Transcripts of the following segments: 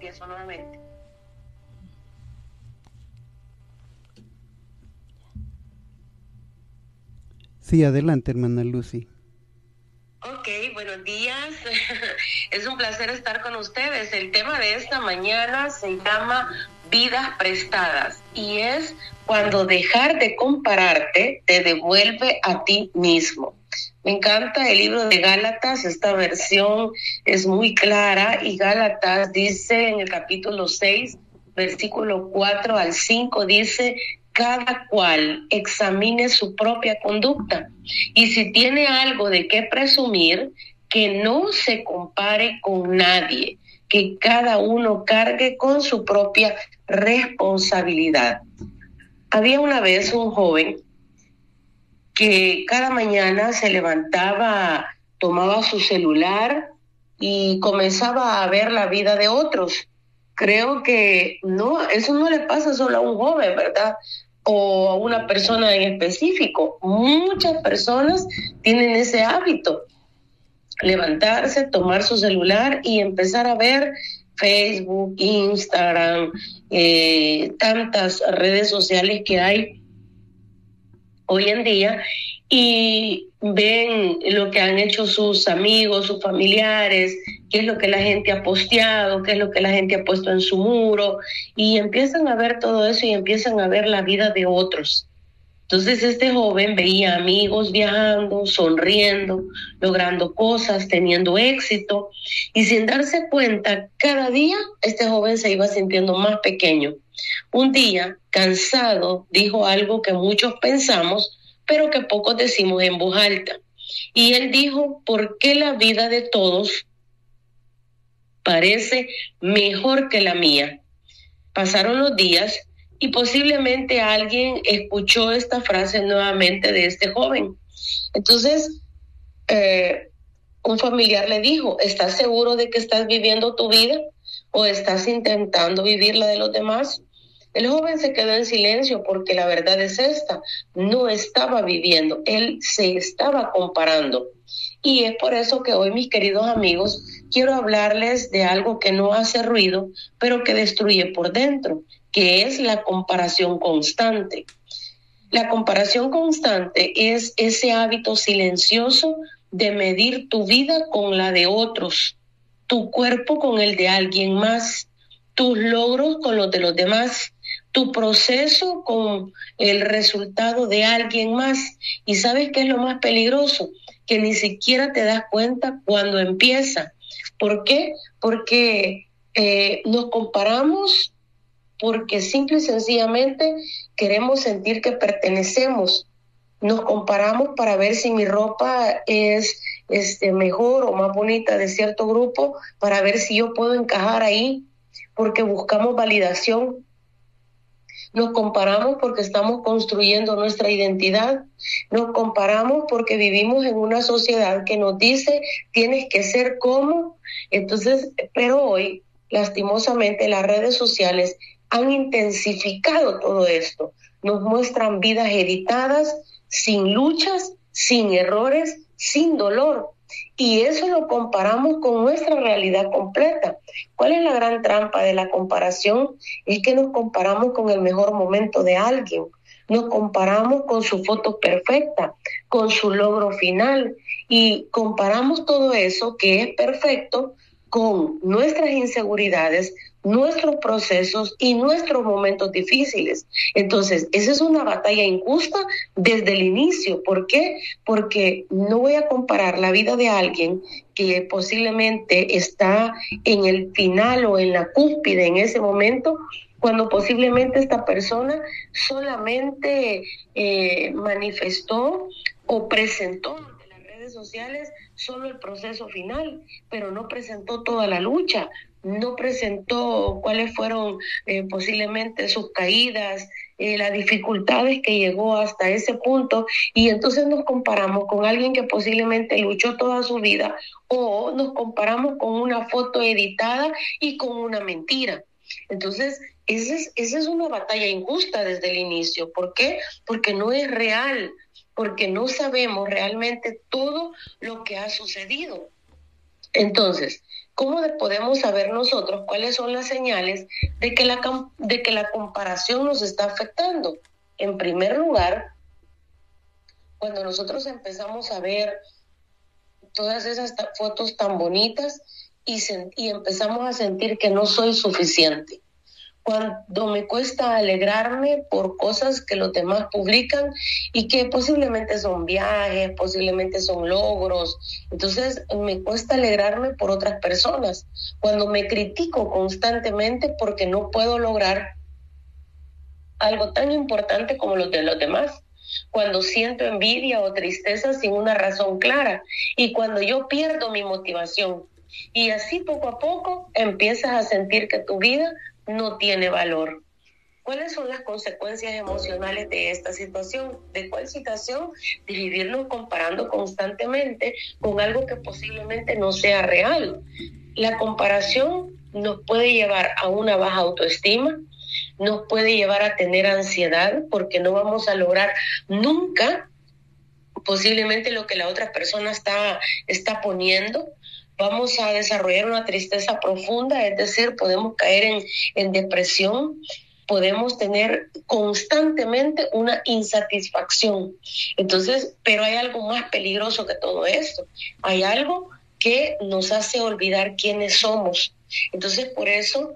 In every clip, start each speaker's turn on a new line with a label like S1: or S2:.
S1: empiezo nuevamente.
S2: Sí, adelante, hermana Lucy.
S1: Ok, buenos días. Es un placer estar con ustedes. El tema de esta mañana se llama vidas prestadas y es cuando dejar de compararte te devuelve a ti mismo. Me encanta el libro de Gálatas, esta versión es muy clara y Gálatas dice en el capítulo 6, versículo 4 al 5, dice: cada cual examine su propia conducta y si tiene algo de qué presumir, que no se compare con nadie, que cada uno cargue con su propia responsabilidad. Había una vez un joven que cada mañana se levantaba, tomaba su celular y comenzaba a ver la vida de otros. Creo que no, eso no le pasa solo a un joven, ¿verdad? O a una persona en específico. Muchas personas tienen ese hábito, levantarse, tomar su celular y empezar a ver Facebook, Instagram, tantas redes sociales que hay hoy en día y ven lo que han hecho sus amigos, sus familiares, qué es lo que la gente ha posteado, qué es lo que la gente ha puesto en su muro y empiezan a ver todo eso y empiezan a ver la vida de otros. Entonces este joven veía amigos viajando, sonriendo, logrando cosas, teniendo éxito y sin darse cuenta, cada día este joven se iba sintiendo más pequeño. Un día, cansado, dijo algo que muchos pensamos, pero que pocos decimos en voz alta. Y él dijo: ¿por qué la vida de todos parece mejor que la mía? Pasaron los días y posiblemente alguien escuchó esta frase nuevamente de este joven. Entonces, un familiar le dijo: ¿estás seguro de que estás viviendo tu vida o estás intentando vivir la de los demás? El joven se quedó en silencio porque la verdad es esta: no estaba viviendo, él se estaba comparando. Y es por eso que hoy, mis queridos amigos, quiero hablarles de algo que no hace ruido, pero que destruye por dentro, que es la comparación constante. La comparación constante es ese hábito silencioso de medir tu vida con la de otros, tu cuerpo con el de alguien más, tus logros con los de los demás, tu proceso con el resultado de alguien más. ¿Y sabes qué es lo más peligroso? Que ni siquiera te das cuenta cuando empieza. ¿Por qué? Porque nos comparamos porque simple y sencillamente queremos sentir que pertenecemos. Nos comparamos para ver si mi ropa es mejor o más bonita de cierto grupo, para ver si yo puedo encajar ahí, porque buscamos validación. Nos comparamos porque estamos construyendo nuestra identidad. Nos comparamos porque vivimos en una sociedad que nos dice: tienes que ser como. Entonces, pero hoy, lastimosamente, las redes sociales han intensificado todo esto. Nos muestran vidas editadas, sin luchas, sin errores, sin dolor. Y eso lo comparamos con nuestra realidad completa. ¿Cuál es la gran trampa de la comparación? Es que nos comparamos con el mejor momento de alguien. Nos comparamos con su foto perfecta, con su logro final y comparamos todo eso que es perfecto con nuestras inseguridades, nuestros procesos y nuestros momentos difíciles. Entonces, esa es una batalla injusta desde el inicio. ¿Por qué? Porque no voy a comparar la vida de alguien que posiblemente está en el final o en la cúspide en ese momento, cuando posiblemente esta persona solamente manifestó o presentó ante las redes sociales solo el proceso final, pero no presentó toda la lucha, no presentó cuáles fueron posiblemente sus caídas, las dificultades que llegó hasta ese punto, y entonces nos comparamos con alguien que posiblemente luchó toda su vida, o nos comparamos con una foto editada y con una mentira. Entonces, esa es una batalla injusta desde el inicio. ¿Por qué? Porque no es real, porque no sabemos realmente todo lo que ha sucedido. Entonces, ¿Cómo podemos saber nosotros cuáles son las señales de que la comparación nos está afectando? En primer lugar, cuando nosotros empezamos a ver todas esas fotos tan bonitas y empezamos a sentir que no soy suficiente. Cuando me cuesta alegrarme por cosas que los demás publican y que posiblemente son viajes, posiblemente son logros. Entonces me cuesta alegrarme por otras personas. Cuando me critico constantemente porque no puedo lograr algo tan importante como lo de los demás. Cuando siento envidia o tristeza sin una razón clara y cuando yo pierdo mi motivación. Y así poco a poco empiezas a sentir que tu vida no tiene valor. ¿Cuáles son las consecuencias emocionales de esta situación? ¿De cuál situación? De vivirnos comparando constantemente con algo que posiblemente no sea real. La comparación nos puede llevar a una baja autoestima, nos puede llevar a tener ansiedad porque no vamos a lograr nunca posiblemente lo que la otra persona está poniendo. Vamos a desarrollar una tristeza profunda, es decir, podemos caer en depresión, podemos tener constantemente una insatisfacción. Entonces, pero hay algo más peligroso que todo esto. Hay algo que nos hace olvidar quiénes somos. Entonces, por eso,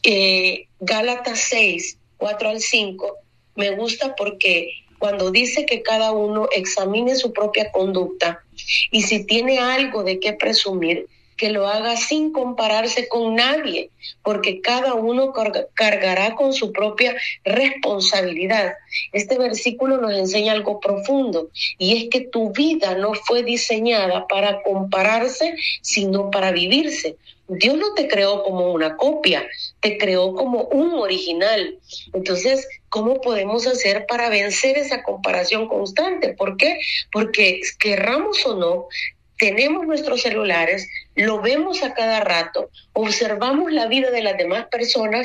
S1: Gálatas 6, 4 al 5, me gusta porque cuando dice que cada uno examine su propia conducta y si tiene algo de qué presumir, que lo haga sin compararse con nadie, porque cada uno cargará con su propia responsabilidad. Este versículo nos enseña algo profundo, y es que tu vida no fue diseñada para compararse, sino para vivirse. Dios no te creó como una copia, te creó como un original. Entonces, ¿cómo podemos hacer para vencer esa comparación constante? ¿Por qué? Porque querramos o no, tenemos nuestros celulares, lo vemos a cada rato, observamos la vida de las demás personas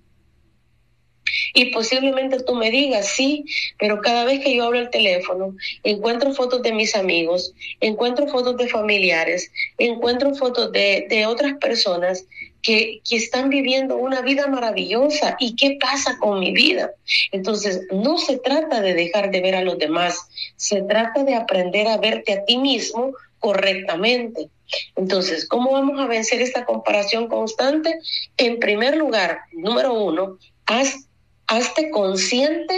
S1: y posiblemente tú me digas, sí, pero cada vez que yo hablo al teléfono, encuentro fotos de mis amigos, encuentro fotos de familiares, encuentro fotos de otras personas que están viviendo una vida maravillosa. ¿Y qué pasa con mi vida? Entonces, no se trata de dejar de ver a los demás, se trata de aprender a verte a ti mismo correctamente. Entonces, ¿cómo vamos a vencer esta comparación constante? En primer lugar, número 1, hazte consciente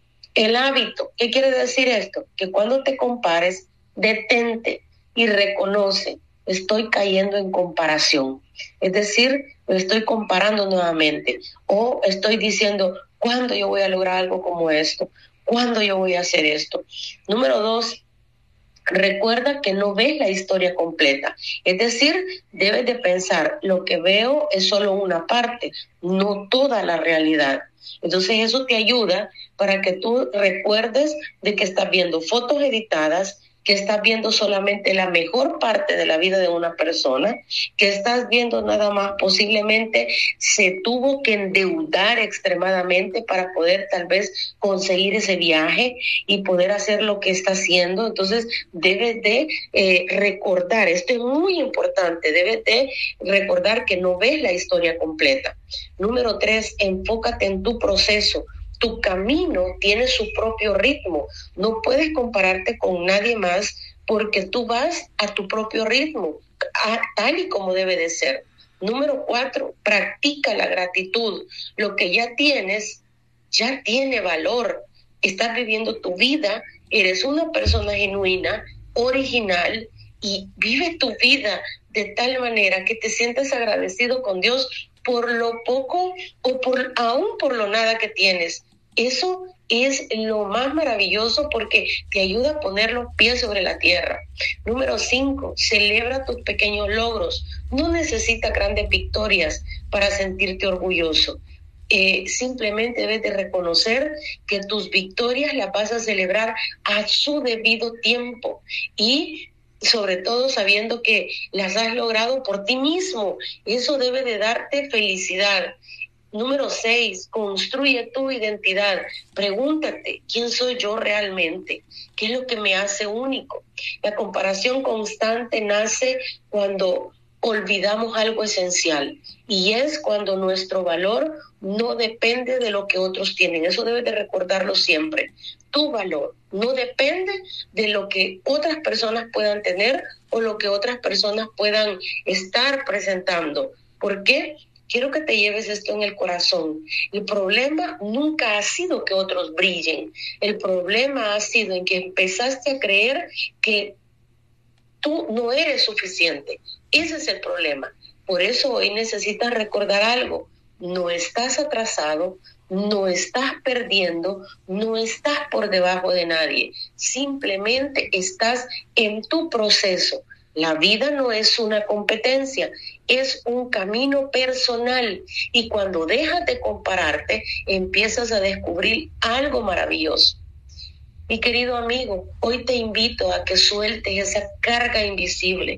S1: el hábito. ¿Qué quiere decir esto? Que cuando te compares, detente y reconoce, estoy cayendo en comparación. Es decir, me estoy comparando nuevamente o estoy diciendo, ¿cuándo yo voy a lograr algo como esto? ¿Cuándo yo voy a hacer esto? Número 2, recuerda que no ves la historia completa. Es decir, debes de pensar, lo que veo es solo una parte, no toda la realidad. Entonces eso te ayuda para que tú recuerdes de que estás viendo fotos editadas, que estás viendo solamente la mejor parte de la vida de una persona, que estás viendo nada más posiblemente se tuvo que endeudar extremadamente para poder tal vez conseguir ese viaje y poder hacer lo que está haciendo. Entonces debes de recordar, esto es muy importante, debes de recordar que no ves la historia completa. Número 3, enfócate en tu proceso. Tu camino tiene su propio ritmo. No puedes compararte con nadie más porque tú vas a tu propio ritmo, tal y como debe de ser. Número 4, practica la gratitud. Lo que ya tienes ya tiene valor. Estás viviendo tu vida, eres una persona genuina, original, y vive tu vida de tal manera que te sientas agradecido con Dios por lo poco o aún por lo nada que tienes. Eso es lo más maravilloso porque te ayuda a poner los pies sobre la tierra. Número 5, celebra tus pequeños logros. No necesitas grandes victorias para sentirte orgulloso. Simplemente debes de reconocer que tus victorias las vas a celebrar a su debido tiempo y sobre todo sabiendo que las has logrado por ti mismo. Eso debe de darte felicidad. Número 6, construye tu identidad. Pregúntate, ¿quién soy yo realmente? ¿Qué es lo que me hace único? La comparación constante nace cuando olvidamos algo esencial, y es cuando nuestro valor no depende de lo que otros tienen. Eso debes de recordarlo siempre. Tu valor no depende de lo que otras personas puedan tener o lo que otras personas puedan estar presentando. ¿Por qué? Quiero que te lleves esto en el corazón. El problema nunca ha sido que otros brillen. El problema ha sido en que empezaste a creer que tú no eres suficiente. Ese es el problema. Por eso hoy necesitas recordar algo. No estás atrasado, no estás perdiendo, no estás por debajo de nadie. Simplemente estás en tu proceso. La vida no es una competencia, es un camino personal. Y cuando dejas de compararte, empiezas a descubrir algo maravilloso. Mi querido amigo, hoy te invito a que sueltes esa carga invisible,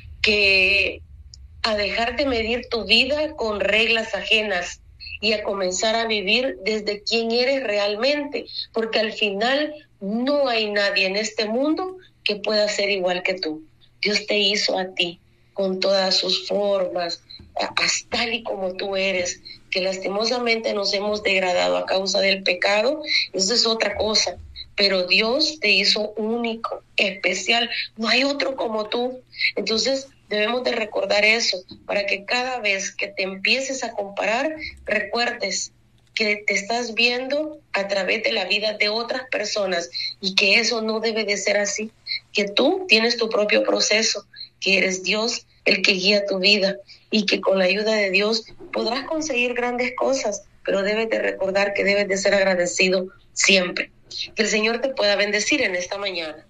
S1: a dejar de medir tu vida con reglas ajenas y a comenzar a vivir desde quién eres realmente, porque al final no hay nadie en este mundo que pueda ser igual que tú. Dios te hizo a ti con todas sus formas, tal y como tú eres, que lastimosamente nos hemos degradado a causa del pecado. Eso es otra cosa. Pero Dios te hizo único, especial, no hay otro como tú. Entonces debemos de recordar eso, para que cada vez que te empieces a comparar, recuerdes que te estás viendo a través de la vida de otras personas y que eso no debe de ser así, que tú tienes tu propio proceso, que eres Dios el que guía tu vida y que con la ayuda de Dios podrás conseguir grandes cosas, pero debes de recordar que debes de ser agradecido siempre. Que el Señor te pueda bendecir en esta mañana.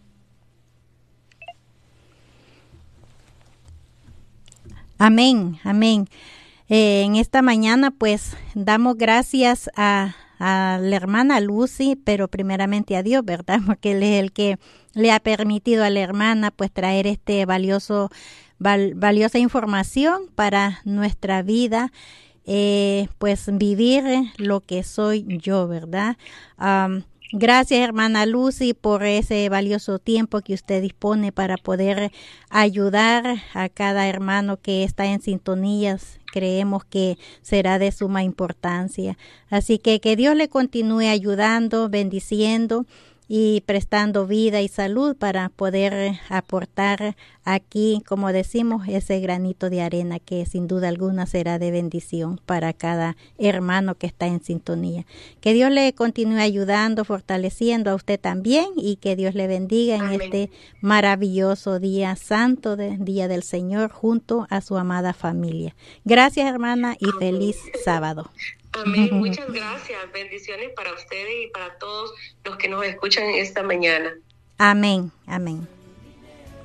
S3: Amén, amén. En esta mañana pues damos gracias a la hermana Lucy, pero primeramente a Dios, ¿verdad? Porque Él es el que le ha permitido a la hermana pues traer este valiosa información para nuestra vida. Pues vivir lo que soy yo, ¿verdad? Gracias, hermana Lucy, por ese valioso tiempo que usted dispone para poder ayudar a cada hermano que está en sintonías. Creemos que será de suma importancia. Así que Dios le continúe ayudando, bendiciendo y prestando vida y salud para poder aportar aquí, como decimos, ese granito de arena que sin duda alguna será de bendición para cada hermano que está en sintonía. Que Dios le continúe ayudando, fortaleciendo a usted también y que Dios le bendiga en este maravilloso día santo, día del Señor, junto a su amada familia. Gracias, hermana, y feliz sábado.
S1: Amén, muchas gracias. Bendiciones para ustedes y para todos los que nos escuchan esta mañana.
S3: Amén, amén.